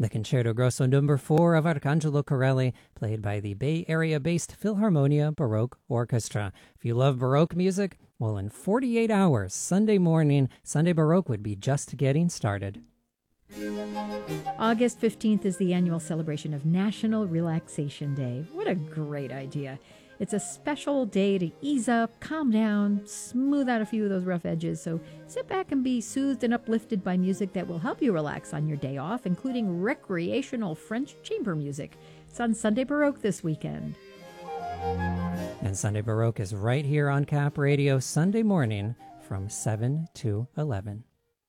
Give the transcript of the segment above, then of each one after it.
The Concerto Grosso Number 4 of Arcangelo Corelli, played by the Bay Area-based Philharmonia Baroque Orchestra. If you love Baroque music, well, in 48 hours, Sunday morning, Sunday Baroque would be just getting started. August 15th is the annual celebration of National Relaxation Day. What a great idea. It's a special day to ease up, calm down, smooth out a few of those rough edges. So sit back and be soothed and uplifted by music that will help you relax on your day off, including recreational French chamber music. It's on Sunday Baroque this weekend. And Sunday Baroque is right here on Cap Radio Sunday morning from 7 to 11.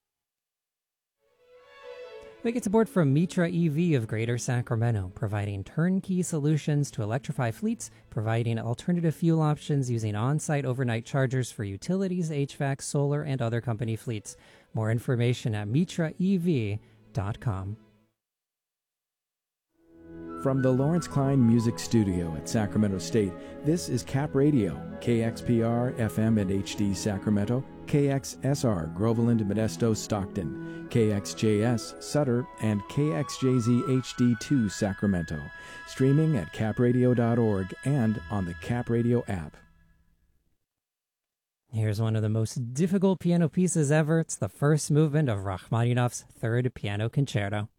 We get support from Mitra EV of Greater Sacramento, providing turnkey solutions to electrify fleets, providing alternative fuel options using on-site overnight chargers for utilities, HVAC, solar, and other company fleets. More information at mitraev.com. From the Lawrence Klein Music Studio at Sacramento State, this is Cap Radio, KXPR FM and HD Sacramento, KXSR Groveland, Modesto, Stockton, KXJS Sutter, and KXJZ HD2 Sacramento. Streaming at capradio.org and on the Cap Radio app. Here's one of the most difficult piano pieces ever. It's the first movement of Rachmaninoff's Third Piano Concerto.